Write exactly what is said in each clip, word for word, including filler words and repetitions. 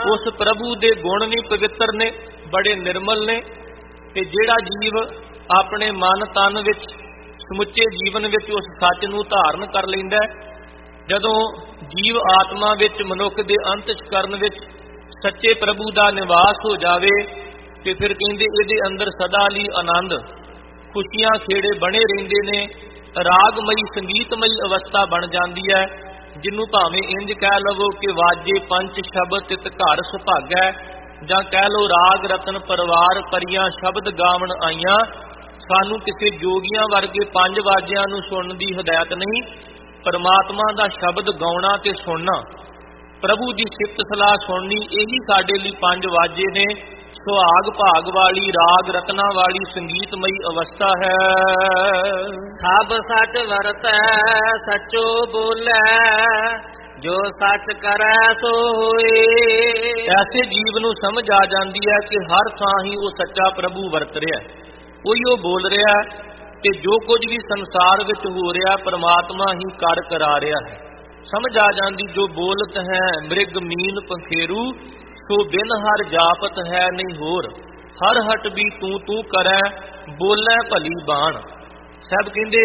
उस प्रभु दे गुण भी पवित्र ने, बड़े निर्मल ने। ते जिहड़ा जीव अपने मन तन विच समुचे जीवन विच उस सच नूं धारण कर लैंदा है, जदों जीव आत्मा विच मनुख दे अंतःकरण विच सच्चे प्रभु दा निवास हो जावे ते फिर कहंदे इहदे अंदर सदा लई आनंद खुशियां खेड़े बने रहिंदे ने। रागमई संगीतमई अवस्था बन जाती है, जिन्हों भावें इंज कह लवो कि वाजे पंच शब्द तित घर सुभागै, जां कह लो राग रतन परिवार परियां शब्द गावन आईयां। सानू किसी जोगियां वर्गे पंज वाजियां नूं सुनन दी हिदायत नहीं, परमात्मा दा शब्द गाउणा ते सुनना, प्रभु दी सिफत सलाह सुननी, यही साडे लई पंज वाजे ने। सुहाग भाग वाली राग रत्ना वाली संगीतमई अवस्था है। सब सच वरतै सचो बोलै, जो सच करै सो होए। ऐसे जीव नूं समझ आ जाती है कि हर थां ही वो सच्चा प्रभु वरत रहा, कोई वो बोल रहा ते जो कुछ भी संसार विच हो रहा परमात्मा ही कर करा रहा है। समझ आ जाती जो बोलत है मृग मीन पंखेरू, सो बिन हर जापत है नहीं होर। हर हट भी तू तू करै, बोलै भली बाण। सब कहंदे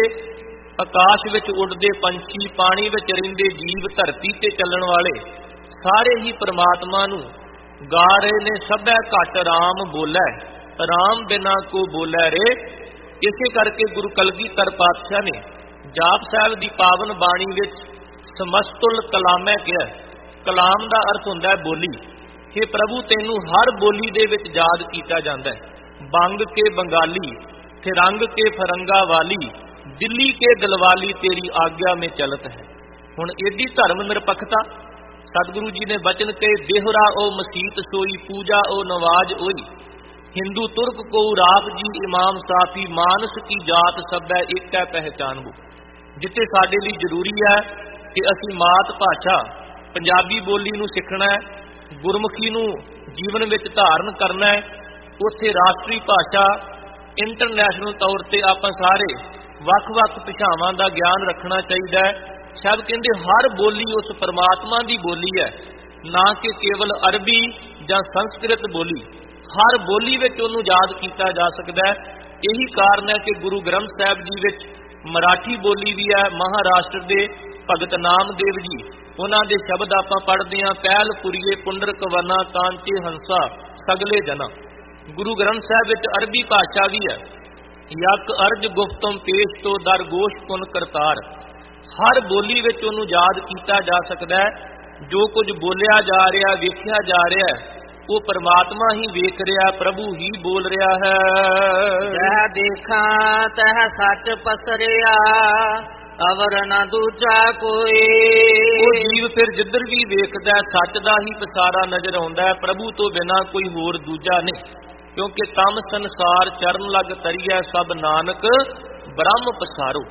आकाश विच उड़दे पंछी, पानी विच रहिंदे जीव, धरती ते चलण वाले सारे ही परमात्मा नूं गा रहे ने। सभै घट राम बोलै, राम बिना को बोलै रे। इसे करके गुरु कलगीधर पातशाह ने जाप साहिब दी पावन बाणी विच समस्तुल कलामै कहा। कलाम दा अर्थ हुंदा है बोली। कि प्रभु तेनू हर बोली दे विच याद कीता जांदा है। बंग के बंगाली, फिरंग के फरंगा वाली, दिल्ली के दिलवाली तेरी आज्ञा में चलत है। हुण एडी धर्म निरपखता सतगुरु जी ने बचन कहे, देहरा ओ मसीत सोई, पूजा ओ नवाज ओई। हिंदू तुर्क को राफ जी इमाम साफी, मानस की जात सब है एक है पहचान वो। जिथे साडे लई जरूरी है कि असीं मात भाषा पंजाबी बोली नूं सिखना है, गुरमुखी नूं जीवन विच धारण करना है, उत्थे राष्ट्री भाषा इंटरनैशनल तौर ते आपां सारे वख-वख भाषावां दा ज्ञान रखना चाहिए है। सब कहंदे हर बोली उस परमात्मा दी बोली है, ना कि केवल अरबी जां संस्कृत बोली। हर बोली विच उहनूं याद कीता जा सकदा है। यही कारण है कि गुरु ग्रंथ साहिब जी विच मराठी बोली भी है। महाराष्ट्र दे भगत नामदेव जी उन्हां दे शब्द आपां पढ़दे हां, पहल पुरीए पुंडरक वना कांचे हंसा सगले जना। गुरु ग्रंथ साहिब विच अरबी भाषा भी है। यक अर्ज गुफ्तम पेश तो दर गोश पुन करतार। हर बोली विच उहनूं याद कीता जा सकदा है। जो कुछ बोलिया जा रहा वेखिया जा रहा है वो परमात्मा ही वेख रहा, प्रभु ही बोल रहा है। जह देखा तह सच पसरिया, अवर न दूजा कोई। वो जीव फिर जिधर भी वेखदा सच दा ही पसारा नजर आउंदा है, प्रभु तो बिना कोई होर दूजा नहीं। क्योंकि तम संसार चरण लग तरिया, सब नानक ब्रह्म पसारो।